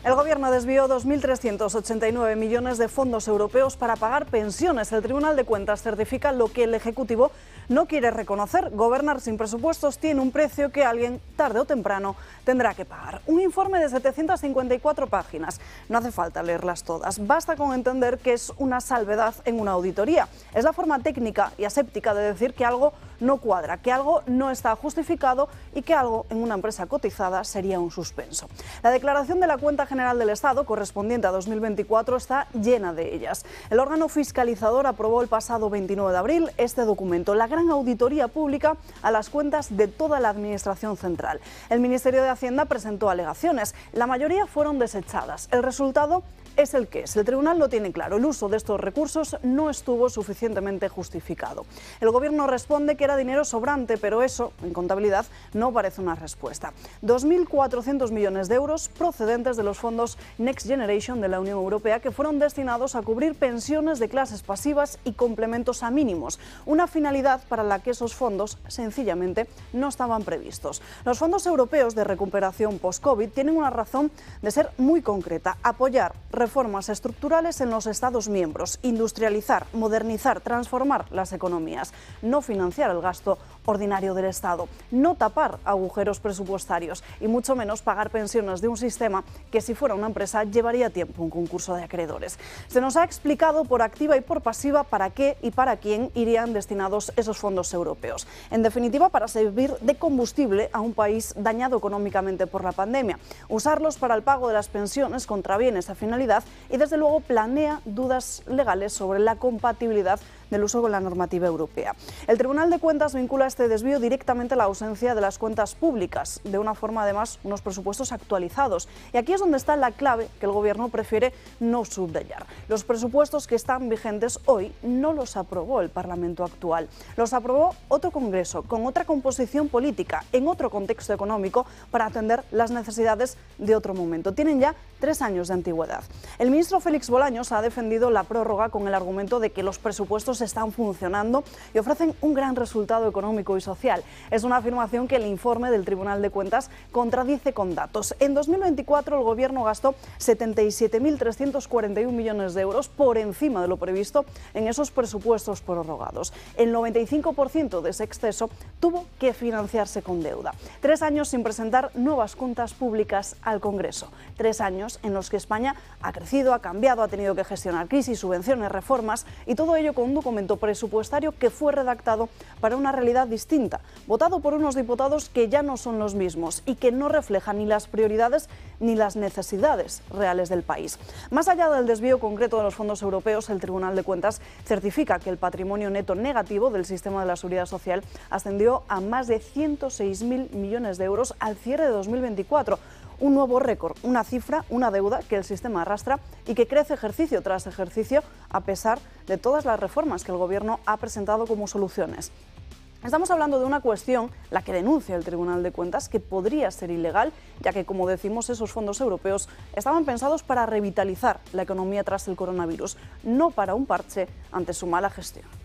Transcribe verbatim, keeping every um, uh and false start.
El Gobierno desvió dos mil trescientos ochenta y nueve millones de fondos europeos para pagar pensiones. El Tribunal de Cuentas certifica lo que el Ejecutivo no quiere reconocer. Gobernar sin presupuestos tiene un precio que alguien, tarde o temprano, tendrá que pagar. Un informe de setecientas cincuenta y cuatro páginas. No hace falta leerlas todas. Basta con entender que es una salvedad en una auditoría. Es la forma técnica y aséptica de decir que algo no cuadra, que algo no está justificado y que algo en una empresa cotizada sería un suspenso. La declaración de la Cuenta General del Estado, correspondiente a dos mil veinticuatro, está llena de ellas. El órgano fiscalizador aprobó el pasado veintinueve de abril este documento, la gran auditoría pública a las cuentas de toda la Administración central. El Ministerio de Hacienda presentó alegaciones, la mayoría fueron desechadas. El resultado es el que es. El tribunal lo tiene claro, el uso de estos recursos no estuvo suficientemente justificado. El Gobierno responde que era dinero sobrante, pero eso, en contabilidad, no parece una respuesta. dos mil cuatrocientos millones de euros procedentes de los fondos Next Generation de la Unión Europea que fueron destinados a cubrir pensiones de clases pasivas y complementos a mínimos, una finalidad para la que esos fondos sencillamente no estaban previstos. Los fondos europeos de recuperación post-COVID tienen una razón de ser muy concreta: apoyar reformas estructurales en los Estados miembros, industrializar, modernizar, transformar las economías, no financiar el gasto ordinario del Estado, no tapar agujeros presupuestarios y mucho menos pagar pensiones de un sistema que, si fuera una empresa, llevaría tiempo un concurso de acreedores. Se nos ha explicado por activa y por pasiva para qué y para quién irían destinados esos fondos europeos. En definitiva, para servir de combustible a un país dañado económicamente por la pandemia, usarlos para el pago de las pensiones contraviene esa finalidad y, desde luego, planea dudas legales sobre la compatibilidad del uso con la normativa europea. El Tribunal de Cuentas vincula este desvío directamente a la ausencia de las cuentas públicas, de una forma, además, unos presupuestos actualizados. Y aquí es donde está la clave que el Gobierno prefiere no subrayar. Los presupuestos que están vigentes hoy no los aprobó el Parlamento actual. Los aprobó otro Congreso, con otra composición política, en otro contexto económico, para atender las necesidades de otro momento. Tienen ya tres años de antigüedad. El ministro Félix Bolaños ha defendido la prórroga con el argumento de que los presupuestos están funcionando y ofrecen un gran resultado económico y social. Es una afirmación que el informe del Tribunal de Cuentas contradice con datos. En dos mil veinticuatro el Gobierno gastó setenta y siete mil trescientos cuarenta y uno millones de euros por encima de lo previsto en esos presupuestos prorrogados. El noventa y cinco por ciento de ese exceso tuvo que financiarse con deuda. Tres años sin presentar nuevas cuentas públicas al Congreso. Tres años en los que España ha crecido, ha cambiado, ha tenido que gestionar crisis, subvenciones, reformas, y todo ello con un documento presupuestario que fue redactado para una realidad distinta, votado por unos diputados que ya no son los mismos y que no reflejan ni las prioridades ni las necesidades reales del país. Más allá del desvío concreto de los fondos europeos, el Tribunal de Cuentas certifica que el patrimonio neto negativo del sistema de la Seguridad Social ascendió a más de ciento seis mil millones de euros al cierre de dos mil veinticuatro. Un nuevo récord, una cifra, una deuda que el sistema arrastra y que crece ejercicio tras ejercicio a pesar de todas las reformas que el Gobierno ha presentado como soluciones. Estamos hablando de una cuestión, la que denuncia el Tribunal de Cuentas, que podría ser ilegal, ya que, como decimos, esos fondos europeos estaban pensados para revitalizar la economía tras el coronavirus, no para un parche ante su mala gestión.